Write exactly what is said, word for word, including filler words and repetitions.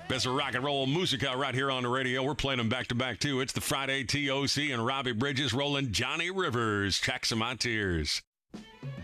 Best of rock and roll musica right here on the radio. We're playing them back to back, too. It's the Friday T O C and Robbie Bridges rolling Johnny Rivers. Tracks of My Tears.